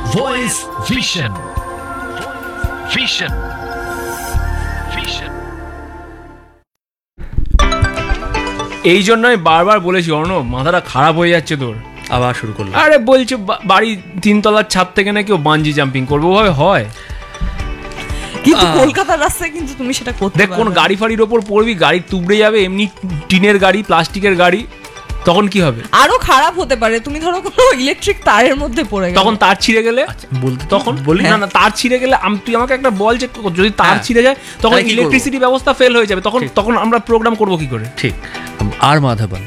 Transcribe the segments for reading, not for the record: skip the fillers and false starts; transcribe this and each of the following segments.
Voice vision. Vision vision. এই জন্যই বারবার বলেছি অর্ণব, মাথাটা খারাপ হয়ে যাচ্ছে তোর। আবার শুরু করলো। আরে বলছে বাড়ি 3 তলার ছাদ থেকে নাকি ও বাঞ্জি জাম্পিং করবে, ওভাবে হয়? কিন্তু কলকাতার রাস্তায় কিন্তু তুমি সেটা করতে দেখ, কোন গাড়ি ফাড়ির ওপর পড়বি, গাড়ি তুবড়ে যাবে, এমনি টিনের গাড়ি, প্লাস্টিকের গাড়ি, তখন কি হবে? আরো খারাপ হতে পারে, তুমি ধরো কোনো ইলেকট্রিক তারের মধ্যে পড়ে গেলে, তখন তার ছিঁড়ে গেলে বলতে তখন বলি না, তার ছিঁড়ে গেলে তুই আমাকে একটা বল যে যদি তার ছিঁড়ে যায় তখন ইলেকট্রিসিটি ব্যবস্থা ফেল হয়ে যাবে, তখন আমরা প্রোগ্রাম করবো কি করে? ঠিক। আর মাধবন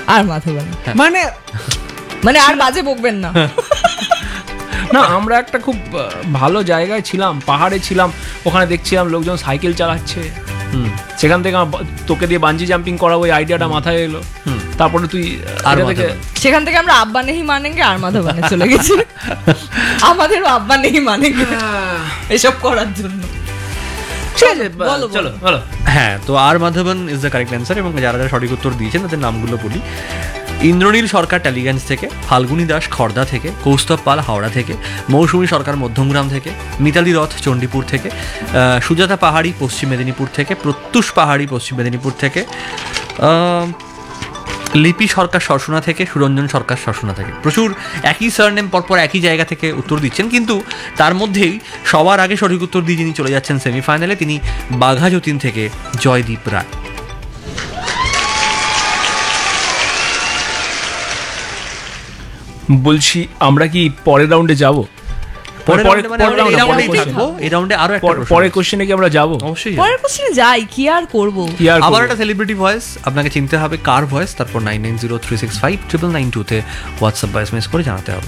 মানে আর বাজে বকবেন না। না, আমরা একটা খুব ভালো জায়গায় ছিলাম, পাহাড়ে ছিলাম, ওখানে দেখছিলাম লোকজন সাইকেল চালাচ্ছে, সেখান থেকে তোকে দিয়ে বাঞ্জি জাম্পিং করাবো এই আইডিয়াটা মাথায় এলো। তারপরে তুই সেখান থেকে আমরা আব্বা নেহি মানেঙ্গে আর মাধবনে চলে গেছি। আমাদেরও আব্বা নেহি মানেঙ্গে এসব করার জন্য। চলো বলো। হ্যাঁ, তো আর Madhavan is the correct answer. এবং যারা যারা সঠিক উত্তর দিয়েছেন তাদের নামগুলো বলি। ইন্দ্রনীল সরকার টালিগঞ্জ থেকে, ফাল্গুনী দাস খড়দা থেকে, কৌস্তব পাল হাওড়া থেকে, মৌসুমী সরকার মধ্যমগ্রাম থেকে, মিতালি রথ চণ্ডীপুর থেকে, সুজাতা পাহাড়ি পশ্চিম মেদিনীপুর থেকে, প্রত্যুষ পাহাড়ি পশ্চিম মেদিনীপুর থেকে, লিপি সরকার শর্ষণা থেকে, সুরঞ্জন সরকার শর্ষণা থেকে। প্রচুর একই সারনেম পরপর একই জায়গা থেকে উত্তর দিচ্ছেন, কিন্তু তার মধ্যেই সবার আগে সঠিক উত্তর দিয়ে যিনি চলে যাচ্ছেন সেমিফাইনালে, তিনি বাঘা যতীন থেকে জয়দীপ রায়। বলছি আমরা কি পরের রাউন্ডে যাব? পরের কোশ্চেনে কি আমরা যাবো? অবশ্যই পরের কোশ্চেনে যাই, কি আর করব। আবার একটা সেলিব্রিটি ভয়েস আপনাকে চিনতে হবে, কার ভয়েস, তারপর 9903659992 তে হোয়াটসঅ্যাপ বা এসএমএস করে জানাতে হবে।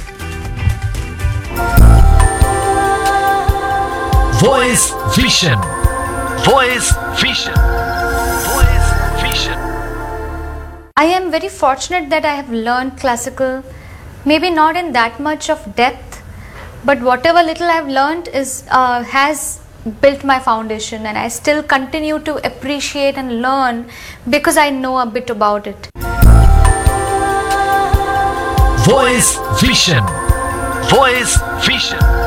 Voice vision. Voice vision. Voice vision. I am very fortunate that I have learned classical, maybe not in that much of depth, but whatever little I have learned has built my foundation, and I still continue to appreciate and learn because I know a bit about it. Voice Vision. Voice Vision.